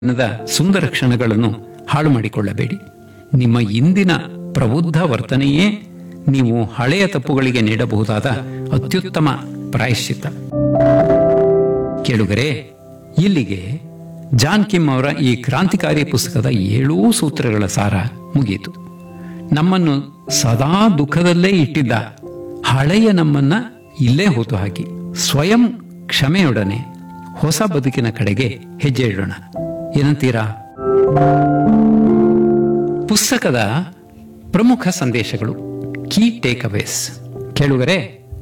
ದಿನದ ಸುಂದರ ಕ್ಷಣಗಳನ್ನು ಹಾಳು ಮಾಡಿಕೊಳ್ಳಬೇಡಿ. ನಿಮ್ಮ ಇಂದಿನ ಪ್ರಬುದ್ಧ ವರ್ತನೆಯೇ ನೀವು ಹಳೆಯ ತಪ್ಪುಗಳಿಗೆ ನೀಡಬಹುದಾದ ಅತ್ಯುತ್ತಮ ಪ್ರಾಯಶ್ಚಿತ್ತ. ಕೇಳುಗರೆ, ಇಲ್ಲಿಗೆ ಜಾನ್ ಕಿಮ್ ಅವರ ಈ ಕ್ರಾಂತಿಕಾರಿ ಪುಸ್ತಕದ 7 ಸೂತ್ರಗಳ ಸಾರ ಮುಗಿಯಿತು. ನಮ್ಮನ್ನು ಸದಾ ದುಃಖದಲ್ಲೇ ಇಟ್ಟಿದ್ದ ಹಳೆಯ ನಮ್ಮನ್ನ ಇಲ್ಲೇ ಹೂತು ಹಾಕಿ ಸ್ವಯಂ ಕ್ಷಮೆಯೊಡನೆ ಹೊಸ ಬದುಕಿನ ಕಡೆಗೆ ಹೆಜ್ಜೆ ಇಡೋಣ. ಏನಂತೀರಾ? ಪುಸ್ತಕದ ಪ್ರಮುಖ ಸಂದೇಶಗಳು, ಕೀ ಟೇಕ್ ಅವೇಸ್. ಕೇಳುಗರೆ,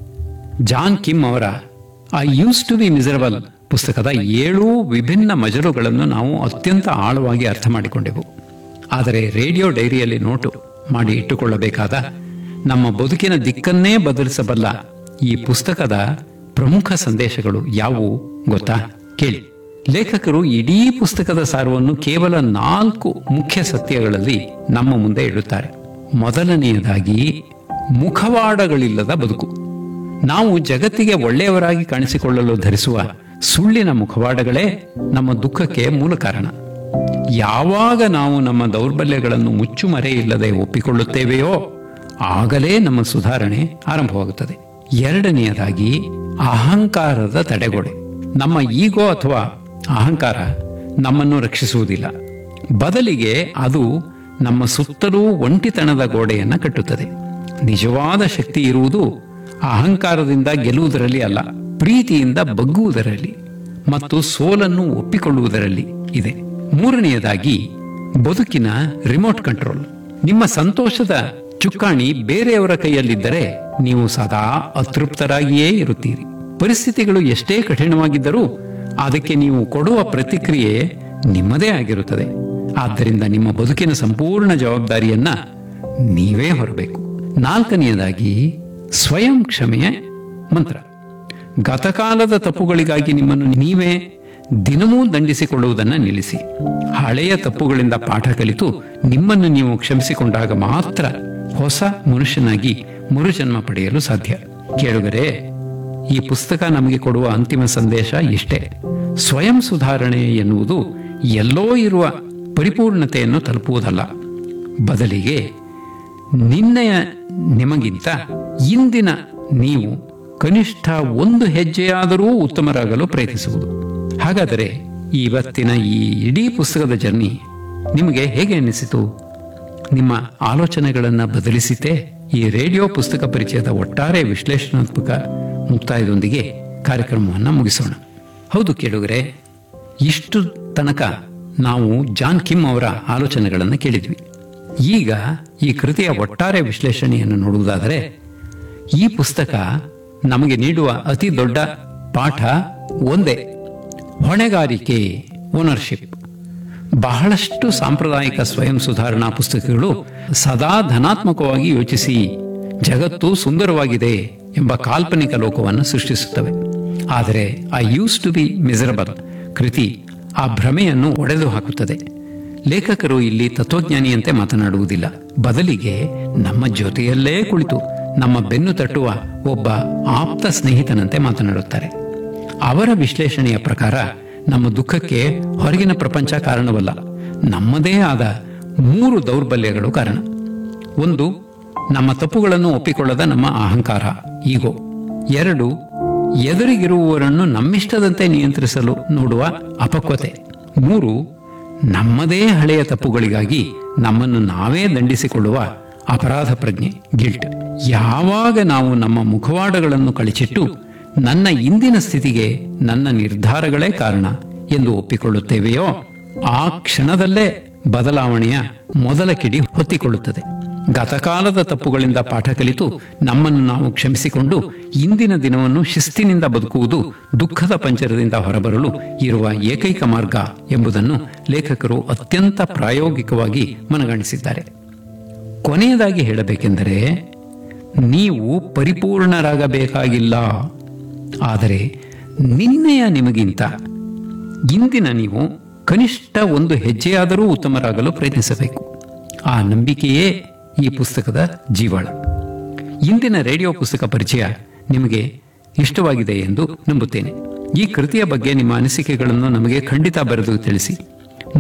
ಜಾನ್ ಕಿಮ್ ಅವರ I use to B miserable ಪುಸ್ತಕದ 7 ವಿಭಿನ್ನ ಮಜಲುಗಳನ್ನು ನಾವು ಅತ್ಯಂತ ಆಳವಾಗಿ ಅರ್ಥ ಮಾಡಿಕೊಂಡೆವು. ಆದರೆ ರೇಡಿಯೋ ಡೈರಿಯಲ್ಲಿ ನೋಟು ಮಾಡಿ ಇಟ್ಟುಕೊಳ್ಳಬೇಕಾದ, ನಮ್ಮ ಬದುಕಿನ ದಿಕ್ಕನ್ನೇ ಬದಲಿಸಬಲ್ಲ ಈ ಪುಸ್ತಕದ ಪ್ರಮುಖ ಸಂದೇಶಗಳು ಯಾವುವು ಗೊತ್ತಾ? ಕೇಳಿ. ಲೇಖಕರು ಇಡೀ ಪುಸ್ತಕದ ಸಾರವನ್ನು ಕೇವಲ 4 ಮುಖ್ಯ ಸತ್ಯಗಳಲ್ಲಿ ನಮ್ಮ ಮುಂದೆ ಇಡುತ್ತಾರೆ. ಮೊದಲನೆಯದಾಗಿ, ಮುಖವಾಡಗಳಿಲ್ಲದ ಬದುಕು. ನಾವು ಜಗತ್ತಿಗೆ ಒಳ್ಳೆಯವರಾಗಿ ಕಾಣಿಸಿಕೊಳ್ಳಲು ಧರಿಸುವ ಸುಳ್ಳಿನ ಮುಖವಾಡಗಳೇ ನಮ್ಮ ದುಃಖಕ್ಕೆ ಮೂಲ ಕಾರಣ. ಯಾವಾಗ ನಾವು ನಮ್ಮ ದೌರ್ಬಲ್ಯಗಳನ್ನು ಮುಚ್ಚುಮರೆ ಇಲ್ಲದೆ ಒಪ್ಪಿಕೊಳ್ಳುತ್ತೇವೆಯೋ ಆಗಲೇ ನಮ್ಮ ಸುಧಾರಣೆ ಆರಂಭವಾಗುತ್ತದೆ. ಎರಡನೆಯದಾಗಿ, ಅಹಂಕಾರದ ತಡೆಗೋಡೆ. ನಮ್ಮ ಈಗೋ ಅಥವಾ ಅಹಂಕಾರ ನಮ್ಮನ್ನು ರಕ್ಷಿಸುವುದಿಲ್ಲ. ಬದಲಿಗೆ ಅದು ನಮ್ಮ ಸುತ್ತಲೂ ಒಂಟಿತನದ ಗೋಡೆಯನ್ನು ಕಟ್ಟುತ್ತದೆ. ನಿಜವಾದ ಶಕ್ತಿ ಇರುವುದು ಅಹಂಕಾರದಿಂದ ಗೆಲ್ಲುವುದರಲ್ಲಿ ಅಲ್ಲ, ಪ್ರೀತಿಯಿಂದ ಬಗ್ಗುವುದರಲ್ಲಿ ಮತ್ತು ಸೋಲನ್ನು ಒಪ್ಪಿಕೊಳ್ಳುವುದರಲ್ಲಿ ಇದೆ. ಮೂರನೆಯದಾಗಿ, ಬದುಕಿನ ರಿಮೋಟ್ ಕಂಟ್ರೋಲ್. ನಿಮ್ಮ ಸಂತೋಷದ ಚುಕ್ಕಾಣಿ ಬೇರೆಯವರ ಕೈಯಲ್ಲಿದ್ದರೆ ನೀವು ಸದಾ ಅತೃಪ್ತರಾಗಿಯೇ ಇರುತ್ತೀರಿ. ಪರಿಸ್ಥಿತಿಗಳು ಎಷ್ಟೇ ಕಠಿಣವಾಗಿದ್ದರೂ ಅದಕ್ಕೆ ನೀವು ಕೊಡುವ ಪ್ರತಿಕ್ರಿಯೆ ನಿಮ್ಮದೇ ಆಗಿರುತ್ತದೆ. ಆದ್ದರಿಂದ ನಿಮ್ಮ ಬದುಕಿನ ಸಂಪೂರ್ಣ ಜವಾಬ್ದಾರಿಯನ್ನ ನೀವೇ ಹೊರಬೇಕು. ನಾಲ್ಕನೆಯದಾಗಿ, ಸ್ವಯಂ ಕ್ಷಮೆಯ ಮಂತ್ರ. ಗತಕಾಲದ ತಪ್ಪುಗಳಿಗಾಗಿ ನಿಮ್ಮನ್ನು ನೀವೇ ದಿನವೂ ದಂಡಿಸಿಕೊಳ್ಳುವುದನ್ನು ನಿಲ್ಲಿಸಿ. ಹಳೆಯ ತಪ್ಪುಗಳಿಂದ ಪಾಠ ಕಲಿತು ನಿಮ್ಮನ್ನು ನೀವು ಕ್ಷಮಿಸಿಕೊಂಡಾಗ ಮಾತ್ರ ಹೊಸ ಮನುಷ್ಯನಾಗಿ ಮರುಜನ್ಮ ಪಡೆಯಲು ಸಾಧ್ಯ. ಕೇಳುಗರೆ, ಈ ಪುಸ್ತಕ ನಮಗೆ ಕೊಡುವ ಅಂತಿಮ ಸಂದೇಶ ಇಷ್ಟೇ: ಸ್ವಯಂ ಸುಧಾರಣೆ ಎನ್ನುವುದು ಎಲ್ಲೋ ಇರುವ ಪರಿಪೂರ್ಣತೆಯನ್ನು ತಲುಪುವುದಲ್ಲ, ಬದಲಿಗೆ ನಿನ್ನೆಯ ನಿಮಗಿಂತ ಇಂದಿನ ನೀವು ಕನಿಷ್ಠ 1 ಹೆಜ್ಜೆಯಾದರೂ ಉತ್ತಮರಾಗಲು ಪ್ರಯತ್ನಿಸುವುದು. ಹಾಗಾದರೆ ಇವತ್ತಿನ ಈ ಇಡೀ ಪುಸ್ತಕದ ಜರ್ನಿ ನಿಮಗೆ ಹೇಗೆ ಅನಿಸಿತು? ನಿಮ್ಮ ಆಲೋಚನೆಗಳನ್ನು ಬದಲಿಸಿತೆ? ಈ ರೇಡಿಯೋ ಪುಸ್ತಕ ಪರಿಚಯದ ಒಟ್ಟಾರೆ ವಿಶ್ಲೇಷಣಾತ್ಮಕ ಮುಕ್ತಾಯದೊಂದಿಗೆ ಕಾರ್ಯಕ್ರಮವನ್ನು ಮುಗಿಸೋಣ. ಹೌದು ಕೇಳುಗರೆ, ಇಷ್ಟು ತನಕ ನಾವು ಜಾನ್ ಕಿಮ್ ಅವರ ಆಲೋಚನೆಗಳನ್ನು ಕೇಳಿದ್ವಿ. ಈಗ ಈ ಕೃತಿಯ ಒಟ್ಟಾರೆ ವಿಶ್ಲೇಷಣೆಯನ್ನು ನೋಡುವುದಾದರೆ, ಈ ಪುಸ್ತಕ ನಮಗೆ ನೀಡುವ ಅತಿ ದೊಡ್ಡ ಪಾಠ ಒಂದೇ: ಹೊಣೆಗಾರಿಕೆ, ಓನರ್ಶಿಪ್. ಬಹಳಷ್ಟು ಸಾಂಪ್ರದಾಯಿಕ ಸ್ವಯಂ ಸುಧಾರಣಾ ಪುಸ್ತಕಗಳು ಸದಾ ಧನಾತ್ಮಕವಾಗಿ ಯೋಚಿಸಿ ಜಗತ್ತು ಸುಂದರವಾಗಿದೆ ಎಂಬ ಕಾಲ್ಪನಿಕ ಲೋಕವನ್ನು ಸೃಷ್ಟಿಸುತ್ತವೆ. ಆದರೆ I use to B miserable ಕೃತಿ ಆ ಭ್ರಮೆಯನ್ನು ಒಡೆದು ಹಾಕುತ್ತದೆ. ಲೇಖಕರು ಇಲ್ಲಿ ತತ್ವಜ್ಞಾನಿಯಂತೆ ಮಾತನಾಡುವುದಿಲ್ಲ, ಬದಲಿಗೆ ನಮ್ಮ ಜೊತೆಯಲ್ಲೇ ಕುಳಿತು ನಮ್ಮ ಬೆನ್ನು ತಟ್ಟುವ ಒಬ್ಬ ಆಪ್ತ ಸ್ನೇಹಿತನಂತೆ ಮಾತನಾಡುತ್ತಾರೆ. ಅವರ ವಿಶ್ಲೇಷಣೆಯ ಪ್ರಕಾರ ನಮ್ಮ ದುಃಖಕ್ಕೆ ಹೊರಗಿನ ಪ್ರಪಂಚ ಕಾರಣವಲ್ಲ, ನಮ್ಮದೇ ಆದ 3 ದೌರ್ಬಲ್ಯಗಳು ಕಾರಣ. 1, ನಮ್ಮ ತಪ್ಪುಗಳನ್ನು ಒಪ್ಪಿಕೊಳ್ಳದ ನಮ್ಮ ಅಹಂಕಾರ, ಈಗೋ. 2, ಎದುರಿಗಿರುವವರನ್ನು ನಮ್ಮಿಷ್ಟದಂತೆ ನಿಯಂತ್ರಿಸಲು ನೋಡುವ ಅಪಕ್ವತೆ. 3, ನಮ್ಮದೇ ಹಳೆಯ ತಪ್ಪುಗಳಿಗಾಗಿ ನಮ್ಮನ್ನು ನಾವೇ ದಂಡಿಸಿಕೊಳ್ಳುವ ಅಪರಾಧ ಪ್ರಜ್ಞೆ, ಗಿಲ್ಟ್. ಯಾವಾಗ ನಾವು ನಮ್ಮ ಮುಖವಾಡಗಳನ್ನು ಕಳಚಿಟ್ಟು ನನ್ನ ಇಂದಿನ ಸ್ಥಿತಿಗೆ ನನ್ನ ನಿರ್ಧಾರಗಳೇ ಕಾರಣ ಎಂದು ಒಪ್ಪಿಕೊಳ್ಳುತ್ತೇವೆಯೋ ಆ ಕ್ಷಣದಲ್ಲೇ ಬದಲಾವಣೆಯ ಮೊದಲ ಕಿಡಿ ಹೊತ್ತಿಕೊಳ್ಳುತ್ತದೆ. ಗತಕಾಲದ ತಪ್ಪುಗಳಿಂದ ಪಾಠ ಕಲಿತು ನಮ್ಮನ್ನು ನಾವು ಕ್ಷಮಿಸಿಕೊಂಡು ಇಂದಿನ ದಿನವನ್ನು ಶಿಸ್ತಿನಿಂದ ಬದುಕುವುದು ದುಃಖದ ಪಂಜರದಿಂದ ಹೊರಬರಲು ಇರುವ ಏಕೈಕ ಮಾರ್ಗ ಎಂಬುದನ್ನು ಲೇಖಕರು ಅತ್ಯಂತ ಪ್ರಾಯೋಗಿಕವಾಗಿ ಮನಗಾಣಿಸಿದ್ದಾರೆ. ಕೊನೆಯದಾಗಿ ಹೇಳಬೇಕೆಂದರೆ, ನೀವು ಪರಿಪೂರ್ಣರಾಗಬೇಕಾಗಿಲ್ಲ, ಆದರೆ ನಿನ್ನೆಯ ನಿಮಗಿಂತ ಇಂದಿನ ನೀವು ಕನಿಷ್ಠ 1 ಹೆಜ್ಜೆಯಾದರೂ ಉತ್ತಮರಾಗಲು ಪ್ರಯತ್ನಿಸಬೇಕು. ಆ ನಂಬಿಕೆಯೇ ಈ ಪುಸ್ತಕದ ಜೀವಾಳ. ಇಂದಿನ ರೇಡಿಯೋ ಪುಸ್ತಕ ಪರಿಚಯ ನಿಮಗೆ ಇಷ್ಟವಾಗಿದೆ ಎಂದು ನಂಬುತ್ತೇನೆ. ಈ ಕೃತಿಯ ಬಗ್ಗೆ ನಿಮ್ಮ ಅನಿಸಿಕೆಗಳನ್ನು ನಮಗೆ ಖಂಡಿತ ಬರೆದು ತಿಳಿಸಿ.